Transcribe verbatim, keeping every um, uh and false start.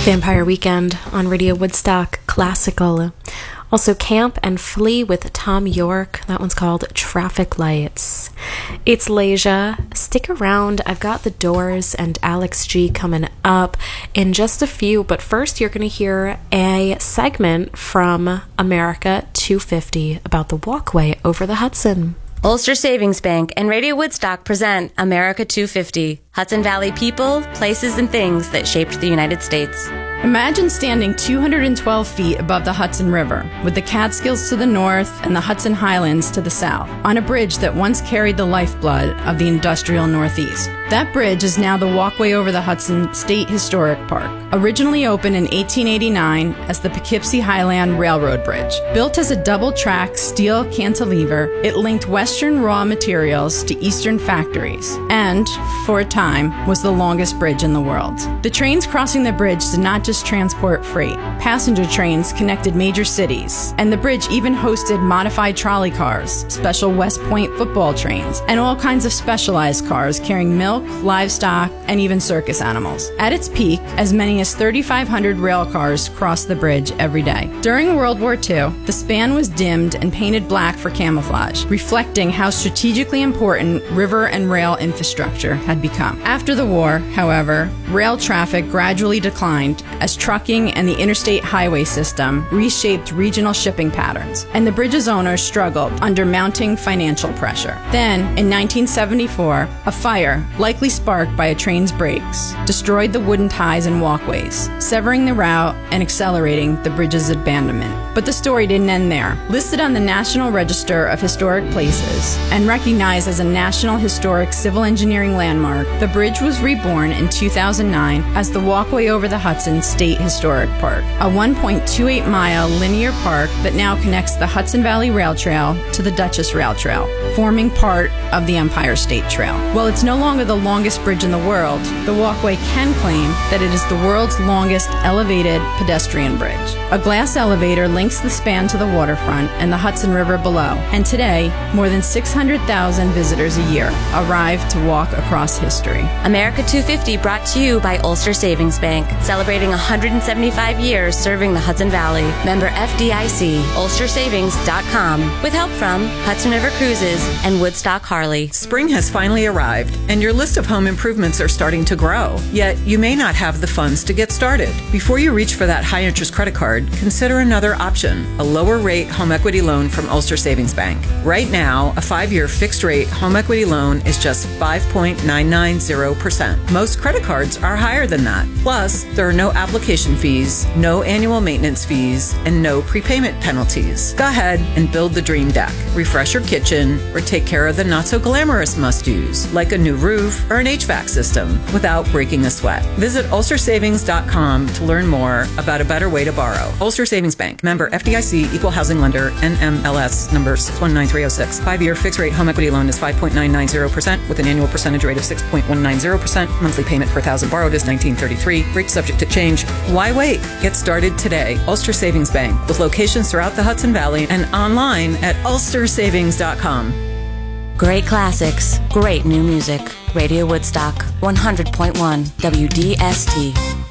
Vampire Weekend on Radio Woodstock Classical. Also Camp and Flee with Tom York. That one's called Traffic Lights. It's Leisure. Stick around. I've got The Doors and Alex G coming up in just a few. But first, you're going to hear a segment from America two fifty about the walkway over the Hudson. Ulster Savings Bank and Radio Woodstock present America two fifty, Hudson Valley people, places, and things that shaped the United States. Imagine standing two hundred twelve feet above the Hudson River, with the Catskills to the north and the Hudson Highlands to the south, on a bridge that once carried the lifeblood of the industrial Northeast. That bridge is now the Walkway Over the Hudson State Historic Park. Originally opened in eighteen eighty-nine as the Poughkeepsie Highland Railroad Bridge. Built as a double-track steel cantilever, it linked western raw materials to eastern factories, and, for a time, was the longest bridge in the world. The trains crossing the bridge did not just transport freight. Passenger trains connected major cities, and the bridge even hosted modified trolley cars, special West Point football trains, and all kinds of specialized cars carrying milk, livestock, and even circus animals. At its peak, as many as thirty-five hundred rail cars crossed the bridge every day. During World War Two, the span was dimmed and painted black for camouflage, reflecting how strategically important river and rail infrastructure had become. After the war, however, rail traffic gradually declined as trucking and the interstate highway system reshaped regional shipping patterns, and the bridge's owners struggled under mounting financial pressure. Then, in nineteen seventy-four, a fire, likely sparked by a train's brakes, destroyed the wooden ties and walkways, severing the route and accelerating the bridge's abandonment. But the story didn't end there. Listed on the National Register of Historic Places and recognized as a National Historic Civil Engineering Landmark, the bridge was reborn in two thousand nine as the Walkway Over the Hudson State Historic Park, a one point two eight mile linear park that now connects the Hudson Valley Rail Trail to the Dutchess Rail Trail, forming part of the Empire State Trail. While it's no longer the longest bridge in the world, the walkway can claim that it is the world's longest elevated pedestrian bridge. A glass elevator links the span to the waterfront and the Hudson River below, and today, more than six hundred thousand visitors a year arrive to walk across history. America two fifty brought to you by Ulster Savings Bank, celebrating one hundred seventy-five years serving the Hudson Valley. Member F D I C, ulster savings dot com, with help from Hudson River Cruises and Woodstock Harley. Spring has finally arrived, and your list of home improvements are starting to grow. Yet, you may not have the funds to get started. Before you reach for that high-interest credit card, consider another option, a lower-rate home equity loan from Ulster Savings Bank. Right now, a five-year fixed-rate home equity loan is just five point nine nine zero percent. Most credit cards are higher than that. Plus, there are no application fees, no annual maintenance fees, and no prepayment penalties. Go ahead and build the dream deck, refresh your kitchen, or take care of the not-so-glamorous must-dos, like a new roof or an H V A C system, without breaking a sweat. Visit ulster savings dot com to learn more about a better way to borrow. Ulster Savings Bank, member F D I C, equal housing lender, N M L S number six one nine three zero six. Five-year fixed-rate home equity loan is five point nine nine zero percent with an annual percentage rate of six point one nine zero percent. Monthly payment per thousand borrowed is nineteen thirty-three. Rate subject to change. Why wait? Get started today. Ulster Savings Bank, with locations throughout the Hudson Valley and online at ulster savings dot com. Great classics, great new music. Radio Woodstock, one hundred point one W D S T.